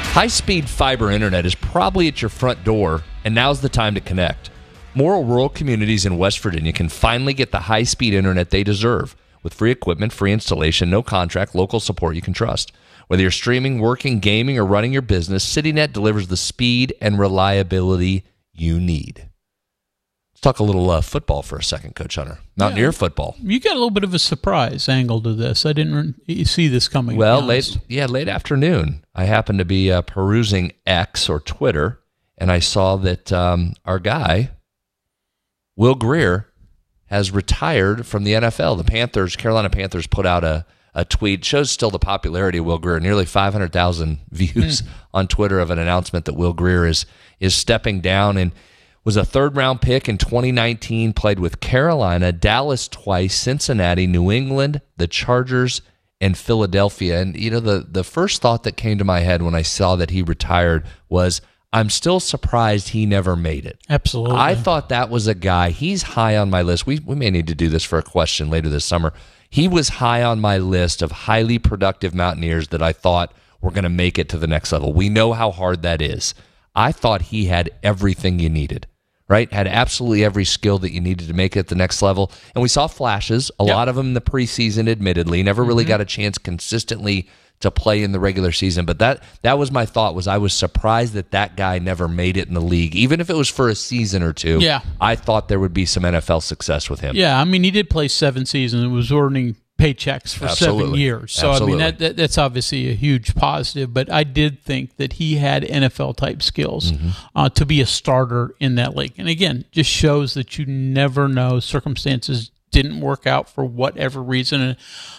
High-speed fiber internet is probably at your front door, and now's the time to connect. More rural communities in West Virginia can finally get the high-speed internet they deserve with free equipment, free installation, no contract, local support you can trust. Whether you're streaming, working, gaming, or running your business, CityNet delivers the speed and reliability you need. Let's talk a little football for a second, Coach Hunter. Mountaineer football. You got a little bit of a surprise angle to this. I didn't see this coming. Well, late afternoon, I happened to be perusing X or Twitter, and I saw that our guy, Will Grier, has retired from the NFL. The Panthers, Carolina Panthers, put out a tweet. Shows still the popularity of Will Grier. Nearly 500,000 views on Twitter of an announcement that Will Grier is stepping down, and was a third-round pick in 2019, played with Carolina, Dallas twice, Cincinnati, New England, the Chargers, and Philadelphia. And, you know, the first thought that came to my head when I saw that he retired was, I'm still surprised he never made it. Absolutely. I thought that was a guy, he's high on my list. We may need to do this for a question later this summer. He was high on my list of highly productive Mountaineers that I thought were going to make it to the next level. We know how hard that is. I thought he had everything you needed, right? Had absolutely every skill that you needed to make it the next level. And we saw flashes, a lot of them in the preseason, admittedly. Never really got a chance consistently to play in the regular season. But that was my thought, was I was surprised that guy never made it in the league. Even if it was for a season or two, I thought there would be some NFL success with him. Yeah, I mean, he did play 7 seasons and was earning paychecks for 7 years. So, Absolutely. I mean, that's obviously a huge positive. But I did think that he had NFL-type skills to be a starter in that league. And again, just shows that you never know. Circumstances didn't work out for whatever reason.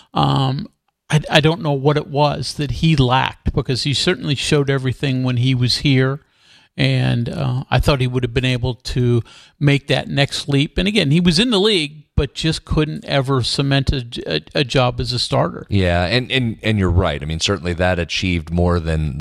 I don't know what it was that he lacked, because he certainly showed everything when he was here. And I thought he would have been able to make that next leap. And again, he was in the league, but just couldn't ever cement a job as a starter. Yeah, and you're right. I mean, certainly that achieved more than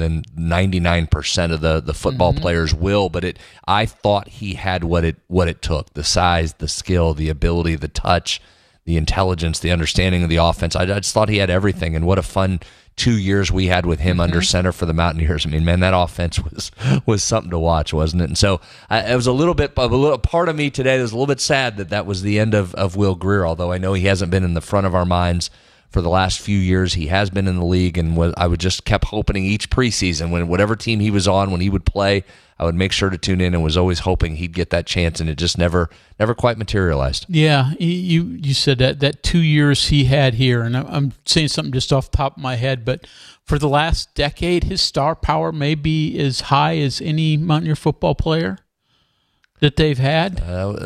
99% of the football players will. But I thought he had what it took: the size, the skill, the ability, the touch, the intelligence, the understanding of the offense. I just thought he had everything. And what a fun 2 years we had with him under center for the Mountaineers. I mean, man, that offense was something to watch, wasn't it? And so it was a little part of me today that was a little bit sad that was the end of Will Grier, although I know he hasn't been in the front of our minds for the last few years. He has been in the league, and I would just kept hoping each preseason, when whatever team he was on, when he would play, I would make sure to tune in, and was always hoping he'd get that chance, and it just never quite materialized. Yeah, you said that 2 years he had here, and I'm saying something just off the top of my head, but for the last decade, his star power may be as high as any Mountaineer football player that they've had.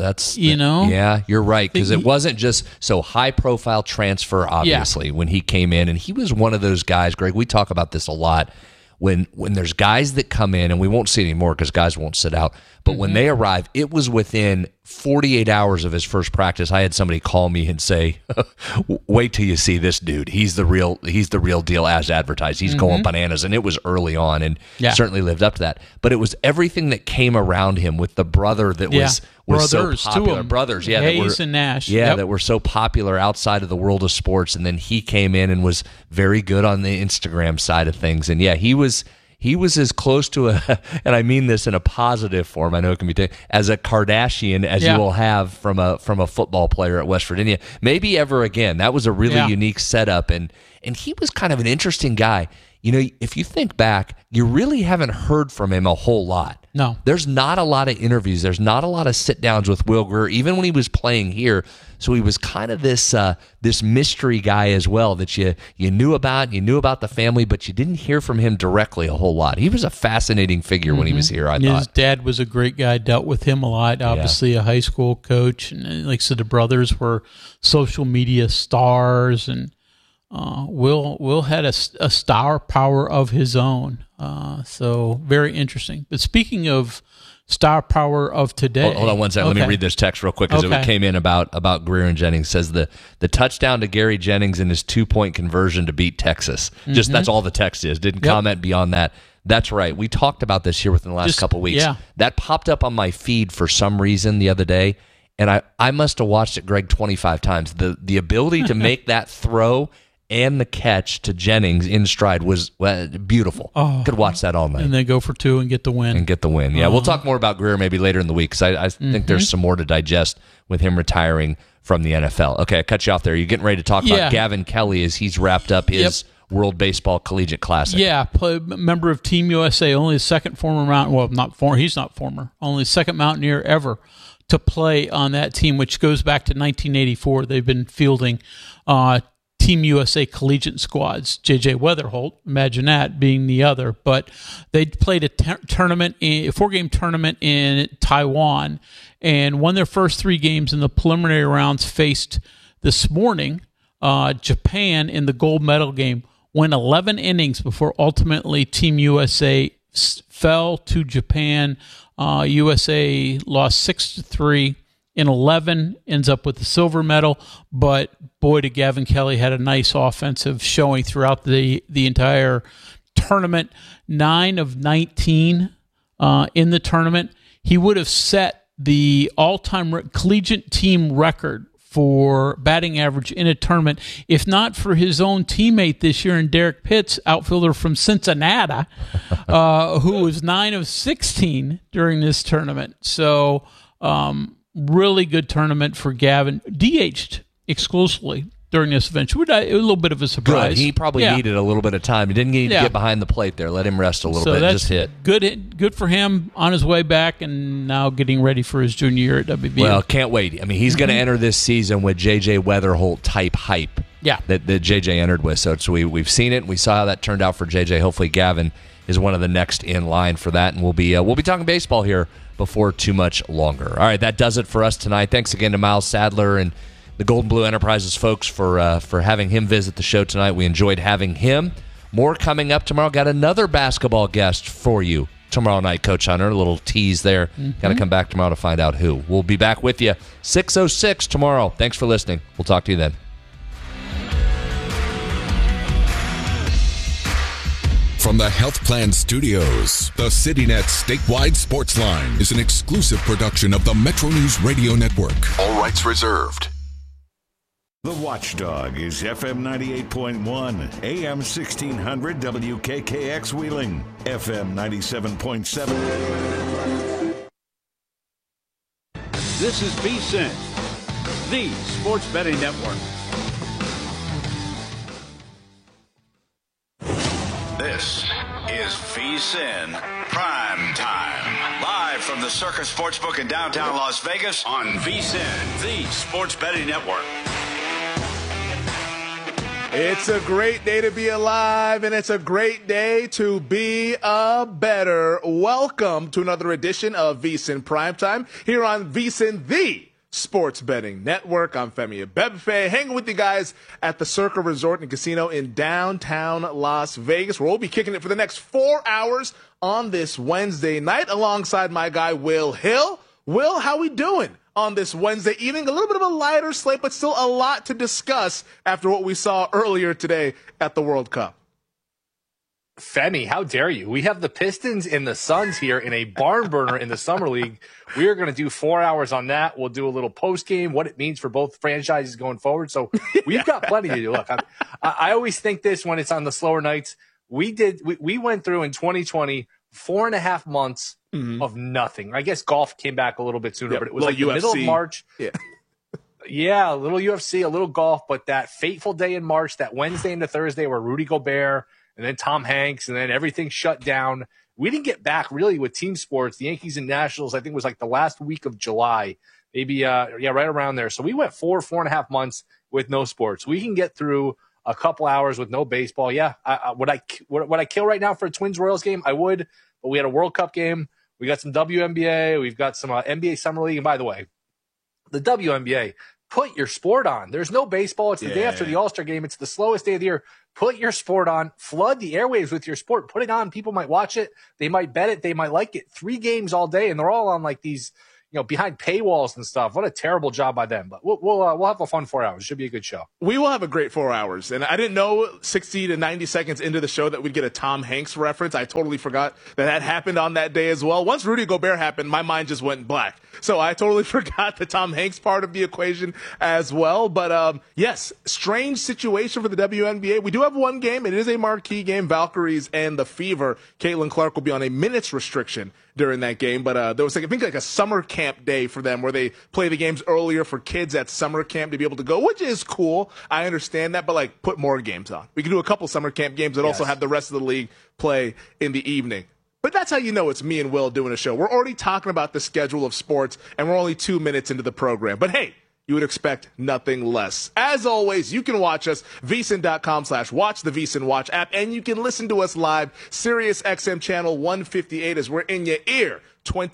Yeah, you're right, because it wasn't just so high-profile transfer, obviously, when he came in, and he was one of those guys, Greg, we talk about this a lot, when there's guys that come in, and we won't see anymore because guys won't sit out, but when they arrive, it was within 48 hours of his first practice. I had somebody call me and say, wait till you see this dude. He's the real deal as advertised. He's going bananas. And it was early on, and certainly lived up to that. But it was everything that came around him with the brother that was so popular. Brothers, Hayes and Nash. That were so popular outside of the world of sports. And then he came in and was very good on the Instagram side of things. And he was as close to and I mean this in a positive form, I know it can be taken, as a Kardashian as you will have from a football player at West Virginia, maybe ever again. That was a really unique setup, and he was kind of an interesting guy. You know, if you think back, you really haven't heard from him a whole lot. No. There's not a lot of interviews. There's not a lot of sit-downs with Will Grier, even when he was playing here. So he was kind of this mystery guy as well that you knew about. You knew about the family, but you didn't hear from him directly a whole lot. He was a fascinating figure when he was here, I thought. His dad was a great guy, dealt with him a lot, obviously a high school coach. And like I said, the brothers were social media stars, and Will had a star power of his own. So very interesting. But speaking of star power of today. Hold on one second. Let me read this text real quick, because it came in about Grier and Jennings. It says the touchdown to Gary Jennings and his 2-point conversion to beat Texas. Just that's all the text is. Didn't comment beyond that. That's right. We talked about this here within the last couple of weeks. Yeah. That popped up on my feed for some reason the other day, and I must have watched it, Greg, 25 times. The ability to make that throw and the catch to Jennings in stride was beautiful. Could watch that all night. And then go for two and get the win. Yeah, we'll talk more about Greer maybe later in the week because I think there's some more to digest with him retiring from the NFL. Okay, I cut you off there. You're getting ready to talk about Gavin Kelly as he's wrapped up his World Baseball Collegiate Classic. Yeah, member of Team USA, only the second former Mountain. Well, he's not former. Only the second Mountaineer ever to play on that team, which goes back to 1984. They've been fielding Team USA collegiate squads. J.J. Weatherholt, imagine that being the other. But they played a four-game tournament in Taiwan and won their first three games in the preliminary rounds. Faced this morning Japan in the gold medal game. Went 11 innings before ultimately Team USA fell to Japan. USA lost 6-3. In 11, ends up with the silver medal, but boy, did Gavin Kelly had a nice offensive showing throughout the entire tournament. 9 of 19 in the tournament. He would have set the all-time collegiate team record for batting average in a tournament, if not for his own teammate this year in Derek Pitts, outfielder from Cincinnati, who was 9 of 16 during this tournament. So, really good tournament for Gavin. DH'd exclusively during this event. A little bit of a surprise. Good. He probably needed a little bit of time. He didn't need to get behind the plate there. Let him rest a little bit. Just hit. Good for him on his way back and now getting ready for his junior year at WBU. Well, can't wait. I mean, he's going to enter this season with J.J. Weatherholt type hype that J.J. entered with. So we've seen it. We saw how that turned out for J.J. Hopefully Gavin is one of the next in line for that. And we'll be talking baseball here before too much longer. All right, that does it for us tonight. Thanks again to Miles Sadler and the Golden Blue Enterprises folks for having him visit the show tonight. We enjoyed having him. More coming up tomorrow. Got another basketball guest for you tomorrow night, Coach Hunter. A little tease there. Got to come back tomorrow to find out who. We'll be back with you 6:06 tomorrow. Thanks for listening. We'll talk to you then. From the Health Plan Studios, the CityNet statewide sports line is an exclusive production of the Metro News Radio Network. All rights reserved. The Watchdog is FM 98.1, AM 1600 WKKX Wheeling, FM 97.7. This is VSiN, the sports betting network. This is VSiN Prime Time. Live from the Circus Sportsbook in downtown Las Vegas on VSiN, the sports betting network. It's a great day to be alive, and it's a great day to be a better. Welcome to another edition of VSiN Primetime here on VSiN, the Sports Betting Network. I'm Femi Abebefe, hanging with you guys at the Circa Resort and Casino in downtown Las Vegas, where we'll be kicking it for the next 4 hours on this Wednesday night alongside my guy, Will Hill. Will, how we doing on this Wednesday evening? A little bit of a lighter slate, but still a lot to discuss after what we saw earlier today at the World Cup. Femi, how dare you? We have the Pistons and the Suns here in a barn burner in the Summer League. We are going to do 4 hours on that. We'll do a little post game, what it means for both franchises going forward. So we've got plenty to do. Look, I always think this when it's on the slower nights. We went through in 2020 4.5 months of nothing. I guess golf came back a little bit sooner, but it was like the middle of March. Yeah, a little UFC, a little golf, but that fateful day in March, that Wednesday into Thursday where Rudy Gobert and then Tom Hanks, and then everything shut down. We didn't get back really with team sports. The Yankees and Nationals, I think, was like the last week of July, maybe, right around there. So we went 4.5 months with no sports. We can get through a couple hours with no baseball. Yeah, would I kill right now for a Twins-Royals game? I would, but we had a World Cup game. We got some WNBA. We've got some NBA Summer League. And by the way, the WNBA, put your sport on. There's no baseball. It's the day after the All-Star game. It's the slowest day of the year. Put your sport on. Flood the airwaves with your sport. Put it on. People might watch it. They might bet it. They might like it. 3 games all day, and they're all on like these, behind paywalls and stuff. What a terrible job by them. But we'll have a fun 4 hours. Should be a good show. We will have a great 4 hours. And I didn't know 60 to 90 seconds into the show that we'd get a Tom Hanks reference. I totally forgot that happened on that day as well. Once Rudy Gobert happened, my mind just went black. So I totally forgot the Tom Hanks part of the equation as well. But yes, strange situation for the WNBA. We do have one game. It is a marquee game, Valkyries and the Fever. Caitlin Clark will be on a minutes restriction during that game. But there was, I think, a summer camp day for them where they play the games earlier for kids at summer camp to be able to go, which is cool. I understand that, but put more games on. We can do a couple summer camp games and also have the rest of the league play in the evening. But that's how you know it's me and Will doing a show. We're already talking about the schedule of sports, and we're only 2 minutes into the program. But hey, you would expect nothing less. As always, you can watch us, VSiN.com/watch, the VSiN Watch app, and you can listen to us live, Sirius XM channel 158, as we're in your ear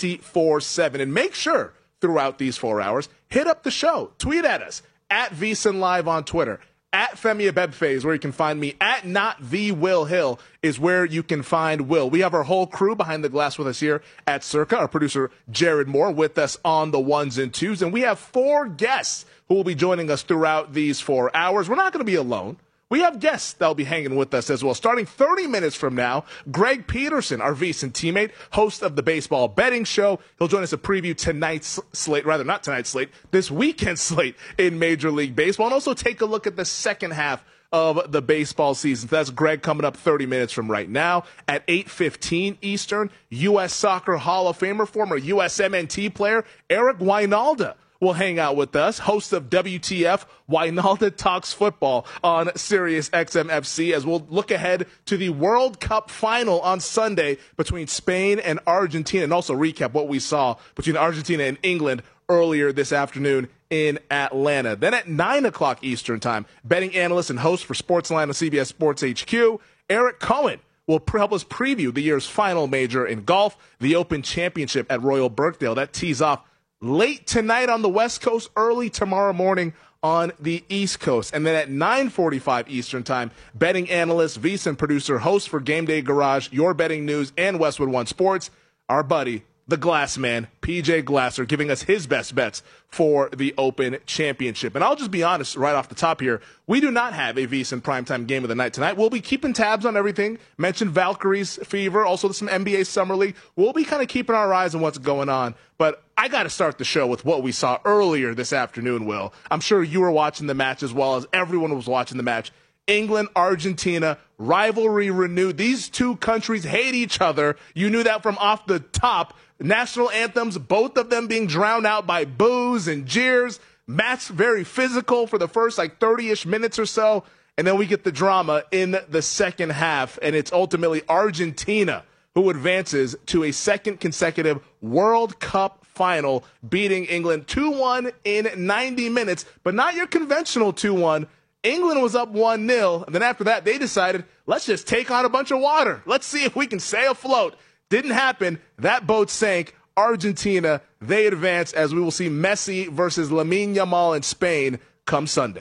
24/7. And make sure, throughout these 4 hours, hit up the show. Tweet at us, at VSiN Live on Twitter. At Femi Abebfe is where you can find me. At Not The Will Hill is where you can find Will. We have our whole crew behind the glass with us here at Circa. Our producer, Jared Moore, with us on the ones and twos. And we have 4 guests who will be joining us throughout these 4 hours. We're not going to be alone. We have guests that will be hanging with us as well. Starting 30 minutes from now, Greg Peterson, our VSiN teammate, host of the Baseball Betting Show. He'll join us to preview tonight's slate, rather not tonight's slate, this weekend's slate in Major League Baseball, and also take a look at the second half of the baseball season. That's Greg coming up 30 minutes from right now at 8:15 Eastern. U.S. Soccer Hall of Famer, former USMNT player, Eric Wynalda will hang out with us, host of WTF, Wynalda Talks Football on Sirius XM FC, as we'll look ahead to the World Cup final on Sunday between Spain and Argentina, and also recap what we saw between Argentina and England earlier this afternoon in Atlanta. Then at 9 o'clock Eastern time, betting analyst and host for Sportsline on CBS Sports HQ, Eric Cohen will help us preview the year's final major in golf, the Open Championship at Royal Birkdale. That tees off late tonight on the West Coast, early tomorrow morning on the East Coast. And then at 9:45 Eastern time, betting analyst, VSiN producer, host for Game Day Garage, Your Betting News, and Westwood One Sports, our buddy, the Glass Man, PJ Glasser, giving us his best bets for the Open Championship. And I'll just be honest right off the top here, we do not have a VSiN primetime game of the night tonight. We'll be keeping tabs on everything. Mentioned Valkyries, Fever, also some NBA Summer League. We'll be kind of keeping our eyes on what's going on. But I got to start the show with what we saw earlier this afternoon, Will. I'm sure you were watching the match as well as everyone was watching the match. England, Argentina, rivalry renewed. These two countries hate each other. You knew that from off the top. National anthems, both of them being drowned out by boos and jeers. Match very physical for the first 30-ish minutes or so. And then we get the drama in the second half. And it's ultimately Argentina who advances to a second consecutive World Cup final, beating England 2-1 in 90 minutes. But not your conventional 2-1. England was up 1-0. And then after that, they decided, let's just take on a bunch of water. Let's see if we can stay afloat. Didn't happen. That boat sank. Argentina, they advance, as we will see Messi versus Lamine Yamal in Spain come Sunday.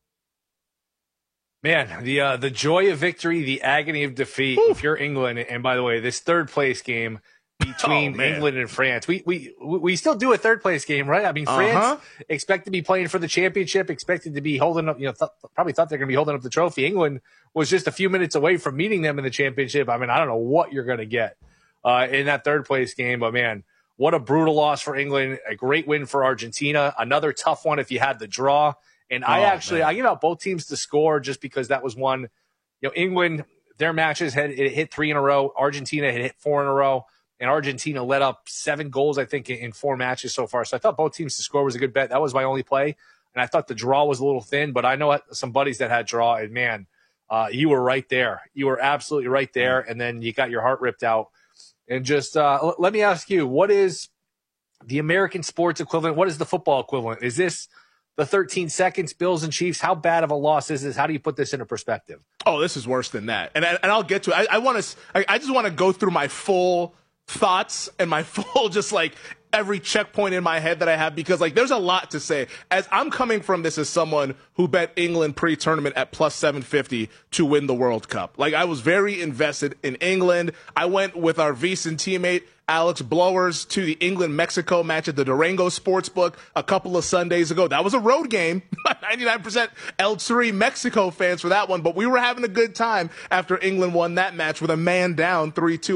Man, the joy of victory, the agony of defeat. Oof. If you're England, and by the way, this third place game between England and France, we still do a third place game, right? I mean, France expect to be playing for the championship, expected to be holding up, probably thought they're going to be holding up the trophy. England was just a few minutes away from meeting them in the championship. I mean, I don't know what you're going to get in that third place game, but man, what a brutal loss for England. A great win for Argentina. Another tough one if you had the draw. And I give out both teams to score just because that was one. England, their matches had hit 3 in a row. Argentina had hit 4 in a row. And Argentina let up 7 goals, I think, in 4 matches so far. So I thought both teams to score was a good bet. That was my only play. And I thought the draw was a little thin, but I know some buddies that had draw. And man, you were right there. You were absolutely right there. And then you got your heart ripped out. And just let me ask you, what is the American sports equivalent? What is the football equivalent? Is this the 13 seconds, Bills and Chiefs? How bad of a loss is this? How do you put this into perspective? Oh, this is worse than that. And I'll get to it. I just want to go through my full thoughts and my full every checkpoint in my head that I have because, like, there's a lot to say. As I'm coming from this as someone who bet England pre-tournament at plus 750 to win the World Cup. Like, I was very invested in England. I went with our VSiN teammate, Alex Blowers, to the England-Mexico match at the Durango Sportsbook a couple of Sundays ago. That was a road game. 99% L3 Mexico fans for that one, but we were having a good time after England won that match with a man down 3-2